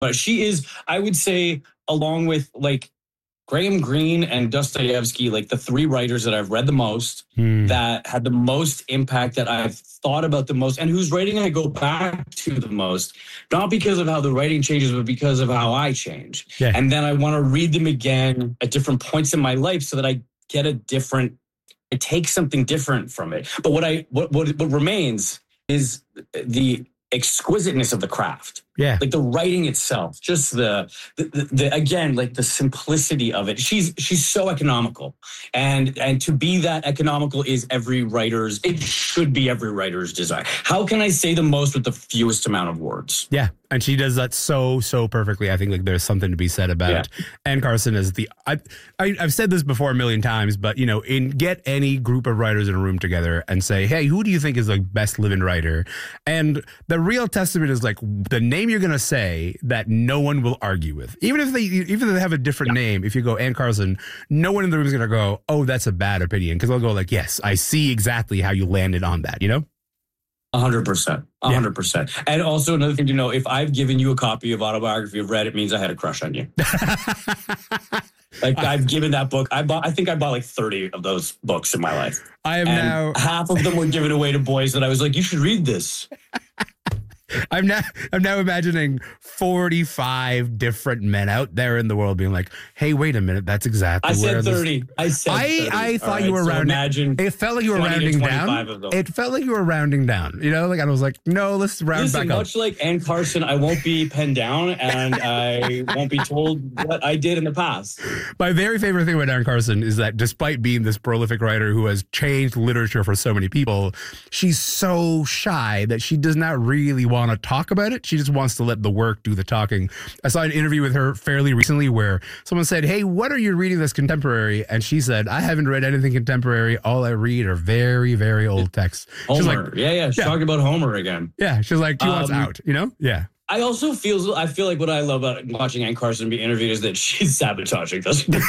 But she is, I would say, along with like Graham Greene and Dostoevsky, like the three writers that I've read the most, that had the most impact, that I've thought about the most, and whose writing I go back to the most, not because of how the writing changes, but because of how I change. Yeah. And then I want to read them again at different points in my life so that I get I take something different from it. But what remains is the exquisiteness of the craft. Yeah. Like the writing itself, just the again, like the simplicity of it. She's so economical. And to be that economical is it should be every writer's desire. How can I say the most with the fewest amount of words? Yeah. And she does that so perfectly. I think like there's something to be said about it. Anne Carson is I've said this before a million times, but get any group of writers in a room together and say, hey, who do you think is the best living writer? And the real testament is like the name you're going to say that no one will argue with. Even if they have a different name, if you go Anne Carson, no one in the room is going to go, oh, that's a bad opinion. Because they'll go like, yes, I see exactly how you landed on that, 100%. 100%. And also another thing to know, if I've given you a copy of Autobiography of Red, it means I had a crush on you. Like I've given that book. I think I bought like 30 of those books in my life. Half of them were given away to boys that I was like, you should read this. I'm now imagining 45 different men out there in the world being like, hey, wait a minute, that's exactly I where said 30. I said 30. I thought you were rounding. It felt like you were rounding down. It felt like you were rounding down. I was like, no, let's round back up. Much like Anne Carson, I won't be pinned down and I won't be told what I did in the past. My very favorite thing about Anne Carson is that despite being this prolific writer who has changed literature for so many people, she's so shy that she does not really want to talk about it. She just wants to let the work do the talking. I saw an interview with her fairly recently where someone said, hey, what are you reading that's contemporary? And she said, I haven't read anything contemporary. All I read are very, very old texts. Homer. She's like, She's talking about Homer again. Yeah. She's like, she wants out, Yeah. I also feel like what I love about watching Anne Carson be interviewed is that she's sabotaging.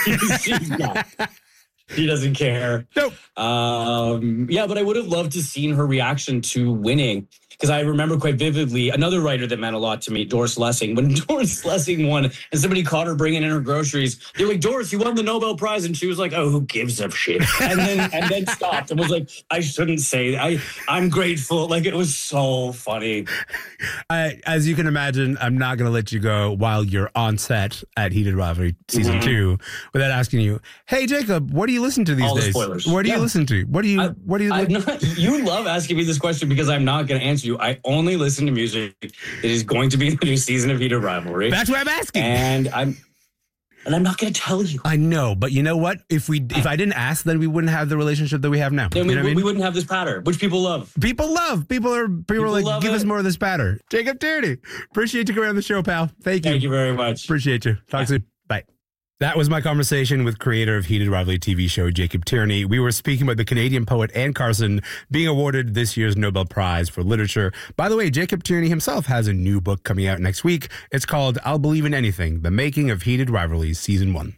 She doesn't care. Nope. But I would have loved to seen her reaction to winning. Because I remember quite vividly another writer that meant a lot to me, Doris Lessing. When Doris Lessing won and somebody caught her bringing in her groceries, they were like, Doris, you won the Nobel Prize. And she was like, oh, who gives a shit? And then stopped and was like, I shouldn't say that. I'm grateful. Like, it was so funny. As you can imagine, I'm not going to let you go while you're on set at Heated Rivalry Season 2 without asking you, hey, Jacob, what do you listen to these All days? The spoilers. What do you listen to? What do you you love asking me this question because I'm not going to answer you. I only listen to music that is going to be in the new season of Heated Rivalry. That's what I'm asking. And I'm not going to tell you. I know, but you know what? If I didn't ask, then we wouldn't have the relationship that we have now. Then we wouldn't have this patter, which people love. People are like, give us more of this patter. Jacob Tierney, appreciate you coming on the show, pal. Thank you. Thank you very much. Appreciate you. Talk soon. Bye. That was my conversation with creator of Heated Rivalry TV show, Jacob Tierney. We were speaking about the Canadian poet Anne Carson being awarded this year's Nobel Prize for Literature. By the way, Jacob Tierney himself has a new book coming out next week. It's called I'll Believe in Anything, The Making of Heated Rivalry Season 1.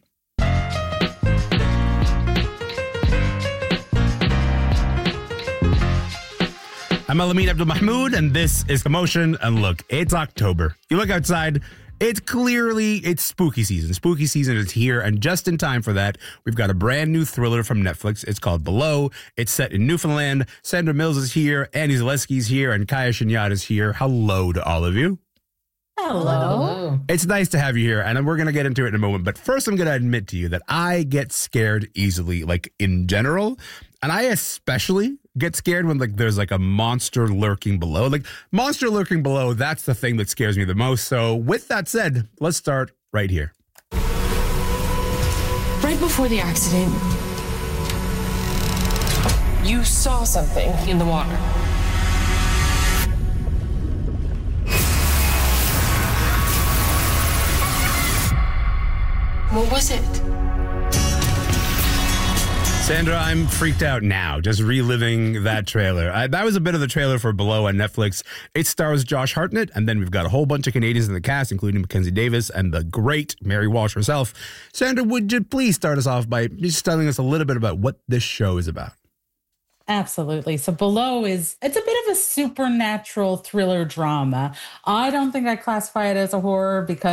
I'm Alameen Abdul Mahmoud, and this is Commotion. And look, it's October. You look outside, it's spooky season. Spooky season is here, and just in time for that, we've got a brand new thriller from Netflix. It's called Below. It's set in Newfoundland. Sandra Mills is here, Andy Zaleski's here, and Kaya Shinyad is here. Hello to all of you. Hello. It's nice to have you here, and we're going to get into it in a moment. But first, I'm going to admit to you that I get scared easily, like in general, and I especially get scared when there's a monster lurking below. Like monster lurking below, that's the thing that scares me the most. So with that said, let's start right here. Right before the accident, you saw something in the water. What was it? Sandra, I'm freaked out now, just reliving that trailer. That was a bit of the trailer for Below on Netflix. It stars Josh Hartnett, and then we've got a whole bunch of Canadians in the cast, including Mackenzie Davis and the great Mary Walsh herself. Sandra, would you please start us off by just telling us a little bit about what this show is about? Absolutely. So Below it's a bit of a supernatural thriller drama. I don't think I classify it as a horror because